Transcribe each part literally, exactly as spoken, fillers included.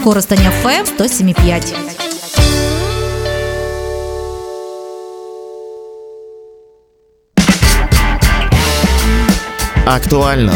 Коростень еф ем сто сім і п'ять. Актуально.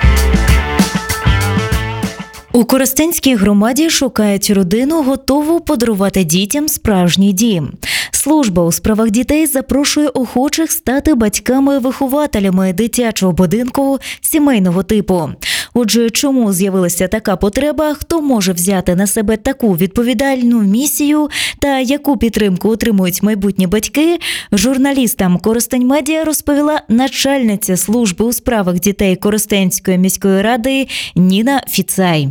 У Коростенській громаді шукають родину, готову подарувати дітям справжній дім. Служба у справах дітей запрошує охочих стати батьками-вихователями дитячого будинку сімейного типу. Отже, чому з'явилася така потреба, хто може взяти на себе таку відповідальну місію та яку підтримку отримують майбутні батьки, журналістам Коростень Медіа розповіла начальниця служби у справах дітей Коростенської міської ради Ніна Фіцай.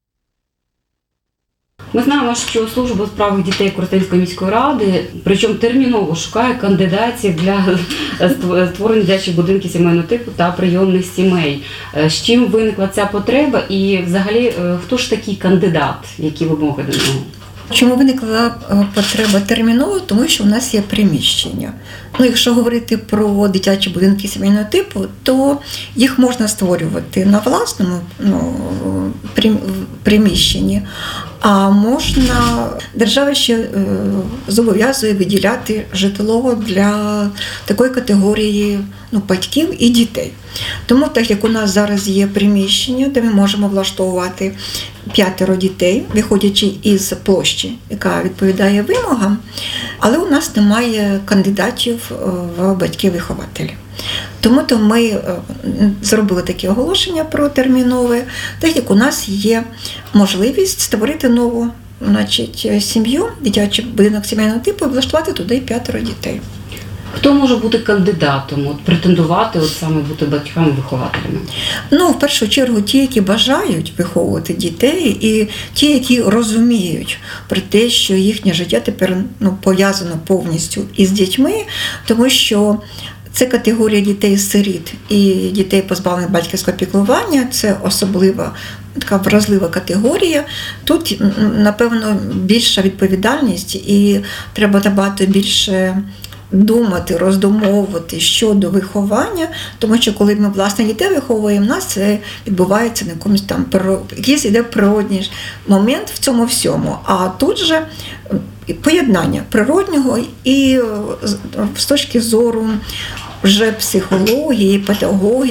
Ми знаємо, що служба у справах дітей Коростенської міської ради, причому терміново шукає кандидатів для створення дитячих будинків сімейного типу та прийомних сімей. З чим виникла ця потреба і взагалі хто ж такий кандидат, які вимоги до нього? Чому виникла потреба терміново? Тому що у нас є приміщення. Ну, якщо говорити про дитячі будинки сімейного типу, то їх можна створювати на власному ну, приміщенні, а можна, держава ще е, зобов'язує виділяти житло для такої категорії ну, батьків і дітей. Тому, так як у нас зараз є приміщення, де ми можемо влаштовувати п'ятеро дітей, виходячи із площі, яка відповідає вимогам, але у нас немає кандидатів в батьки-вихователі. Тому то ми зробили таке оголошення про термінове, так як у нас є можливість створити нову значить, сім'ю, дитячий будинок сімейного типу, і влаштувати туди п'ятеро дітей. Хто може бути кандидатом, от, претендувати от саме бути батьками-вихователями? Ну, в першу чергу, ті, які бажають виховувати дітей, і ті, які розуміють про те, що їхнє життя тепер ну, пов'язано повністю із дітьми, тому що це категорія дітей-сиріт і дітей, позбавлених батьківського піклування, це особлива така вразлива категорія. Тут, напевно, більша відповідальність і треба набагато більше думати, роздумовувати щодо виховання, тому що коли ми власне дітей виховуємо, в нас це відбувається на якомусь там якийсь іде природній момент в цьому всьому. А тут же поєднання природнього і з точки зору вже психології, педагогії.